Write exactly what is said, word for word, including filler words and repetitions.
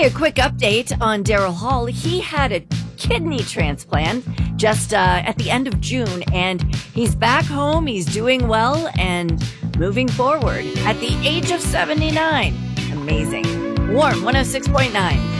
Hey, a quick update on Daryl Hall. He had a kidney transplant just uh, at the end of June, and he's back home. He's doing well and moving forward at the age of seventy-nine. Amazing. Warm one oh six point nine.